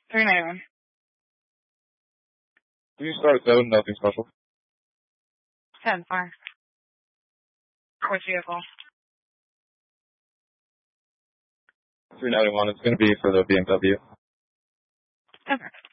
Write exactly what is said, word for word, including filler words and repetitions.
three ninety-one. You can start at seven, nothing special. ten, fine. Which vehicle? three ninety-one, it's going to be for the B M W. Okay.